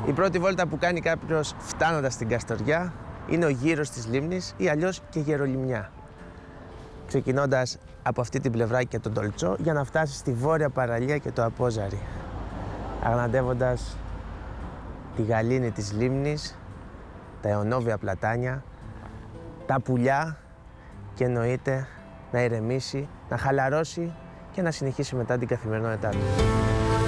Η πρώτη βόλτα που κάνει κάποιος φτάνοντας στην Καστοριά είναι ο γύρος της λίμνης ή αλλιώς και γερολιμνιά. Ξεκινώντας από αυτή την πλευρά και τον Τολτσό για να φτάσει στη βόρεια παραλία και το Απόζαρι. Αγναντεύοντας τη γαλήνη της λίμνης, τα αιωνόβια πλατάνια, τα πουλιά και εννοείται να ηρεμήσει, να χαλαρώσει και να συνεχίσει μετά την καθημερινότητά του.